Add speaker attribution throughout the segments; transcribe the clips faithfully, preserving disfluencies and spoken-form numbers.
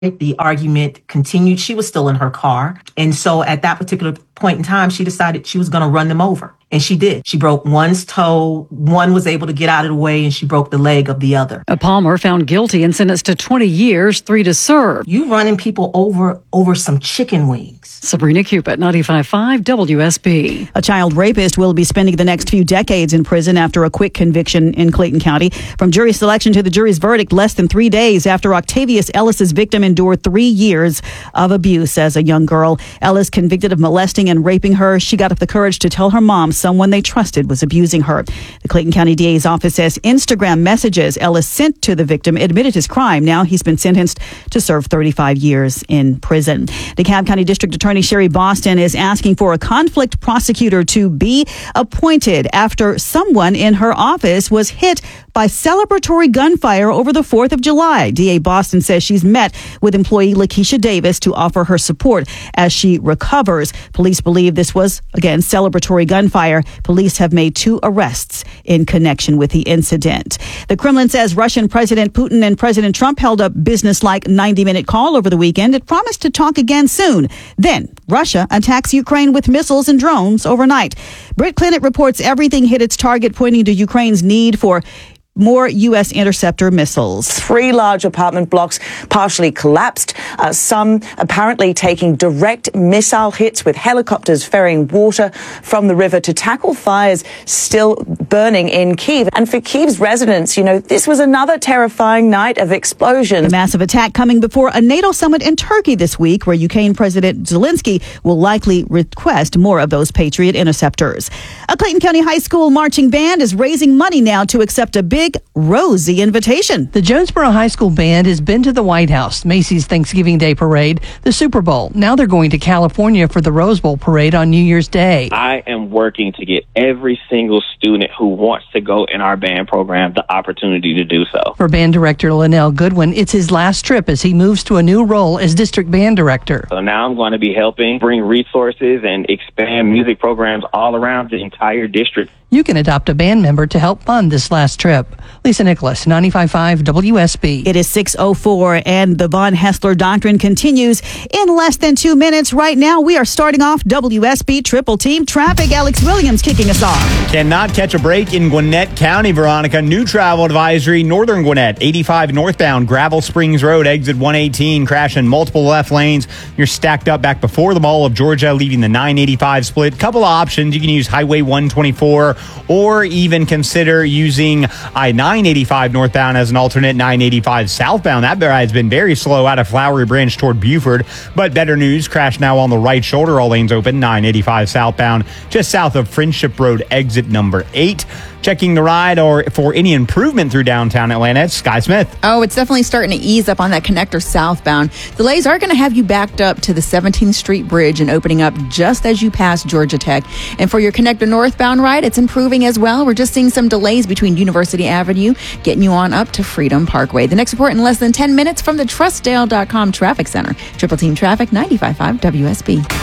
Speaker 1: The argument continued. She was still in her car. And so at that particular point in time, she decided she was going to run them over. And she did. She broke one's toe. One was able to get out of the way, and she broke the leg of the other.
Speaker 2: Palmer found guilty and sentenced to twenty years, three to serve.
Speaker 1: You running people over over some chicken wings.
Speaker 2: Sabrina Cupid, ninety-five point five W S B.
Speaker 3: A child rapist will be spending the next few decades in prison after a quick conviction in Clayton County. From jury selection to the jury's verdict, less than three days after Octavius Ellis's victim endured three years of abuse as a young girl. Ellis, convicted of molesting and raping her, she got up the courage to tell her mom someone they trusted was abusing her. The Clayton County D A's office says Instagram messages Ellis sent to the victim admitted his crime. Now he's been sentenced to serve thirty-five years in prison. DeKalb County District Attorney Sherry Boston is asking for a conflict prosecutor to be appointed after someone in her office was hit by celebratory gunfire over the fourth of July. D A Boston says she's met with employee Lakeisha Davis to offer her support as she recovers. Police believe this was, again, celebratory gunfire. Police have made two arrests in connection with the incident. The Kremlin says Russian President Putin and President Trump held a business-like ninety-minute call over the weekend. It promised to talk again soon. Then Russia attacks Ukraine with missiles and drones overnight. Britt Clinnett reports everything hit its target, pointing to Ukraine's need for more U S interceptor missiles.
Speaker 4: Three large apartment blocks partially collapsed, uh, some apparently taking direct missile hits with helicopters ferrying water from the river to tackle fires still burning in Kyiv. And for Kyiv's residents, you know, this was another terrifying night of explosions.
Speaker 3: A massive attack coming before a NATO summit in Turkey this week, where Ukraine President Zelensky will likely request more of those Patriot interceptors. A Clayton County High School marching band is raising money now to accept a big Big Rosie invitation.
Speaker 5: The Jonesboro High School Band has been to the White House, Macy's Thanksgiving Day Parade, the Super Bowl. Now they're going to California for the Rose Bowl Parade on New Year's Day.
Speaker 6: I am working to get every single student who wants to go in our band program the opportunity to do so.
Speaker 5: For band director Linnell Goodwin, it's his last trip as he moves to a new role as district band director.
Speaker 6: So now I'm going to be helping bring resources and expand music programs all around the entire district.
Speaker 5: You can adopt a band member to help fund this last trip. Lisa Nicholas, ninety-five point five W S B.
Speaker 3: It is six oh four, and the Von Haessler Doctrine continues in less than two minutes. Right now, we are starting off W S B Triple Team Traffic. Alex Williams kicking us off.
Speaker 7: Cannot catch a break in Gwinnett County, Veronica. New travel advisory, northern Gwinnett, eighty-five northbound, Gravel Springs Road, exit one eighteen, crashing multiple left lanes. You're stacked up back before the Mall of Georgia, leaving the nine eighty-five split. Couple of options. You can use Highway one twenty-four, or even consider using I nine eighty-five northbound as an alternate, nine eighty-five southbound. That has been very slow out of Flowery Branch toward Buford, but better news, crash now on the right shoulder, all lanes open, nine eighty-five southbound, just south of Friendship Road, exit number eight. Checking the ride or for any improvement through downtown Atlanta, it's Sky Smith.
Speaker 8: Oh, it's definitely starting to ease up on that connector southbound. Delays are going to have you backed up to the seventeenth Street Bridge and opening up just as you pass Georgia Tech. And for your connector northbound ride, it's improving as well. We're just seeing some delays between University Avenue, getting you on up to Freedom Parkway. The next report in less than ten minutes from the Trustdale dot com Traffic Center. Triple Team Traffic, ninety-five point five W S B.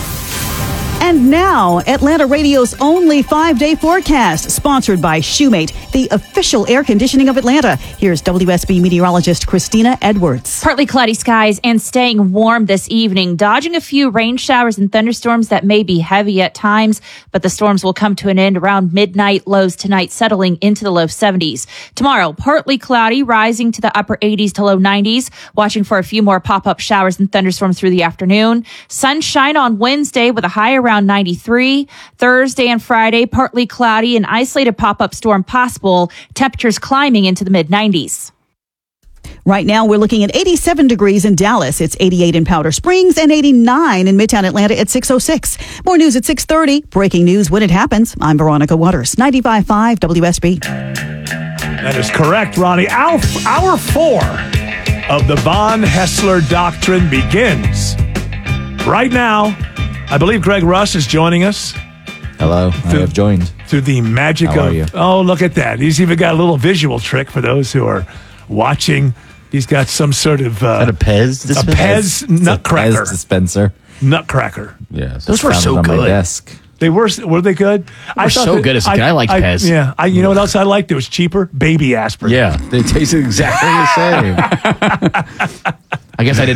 Speaker 3: And now, Atlanta Radio's only five-day forecast, sponsored by Shoemate, the official air conditioning of Atlanta. Here's W S B meteorologist Christina Edwards.
Speaker 9: Partly cloudy skies and staying warm this evening, dodging a few rain showers and thunderstorms that may be heavy at times, but the storms will come to an end around midnight. Lows tonight settling into the low seventies. Tomorrow, partly cloudy, rising to the upper eighties to low nineties, watching for a few more pop-up showers and thunderstorms through the afternoon. Sunshine on Wednesday with a high around ninety-three. Thursday and Friday, partly cloudy, an isolated pop-up storm possible. Temperatures climbing into the mid nineties.
Speaker 3: Right now, we're looking at eighty-seven degrees in Dallas. It's eighty-eight in Powder Springs and eighty-nine in Midtown Atlanta at six oh six. More news at six thirty. Breaking news when it happens. I'm Veronica Waters, ninety-five point five W S B.
Speaker 10: That is correct, Ronnie. Hour, hour four of the Von Haessler Doctrine begins right now. I believe Greg Russ is joining us.
Speaker 11: Hello, through, I have joined.
Speaker 10: Through the magic
Speaker 11: How
Speaker 10: of...
Speaker 11: are you?
Speaker 10: Oh, look at that. He's even got a little visual trick for those who are watching. He's got some sort of... Uh,
Speaker 11: is that a Pez dispenser?
Speaker 10: A Pez nutcracker.
Speaker 11: A Pez dispenser.
Speaker 10: Nutcracker.
Speaker 11: Yes.
Speaker 12: Those were so
Speaker 11: on
Speaker 12: good.
Speaker 11: My desk.
Speaker 10: They were Were they good?
Speaker 12: They were I so that, good as a kid. I, I liked Pez.
Speaker 10: Yeah. I, you know what else I liked? It was cheaper? Baby aspirin.
Speaker 11: Yeah. They tasted exactly the same.
Speaker 12: I guess I didn't.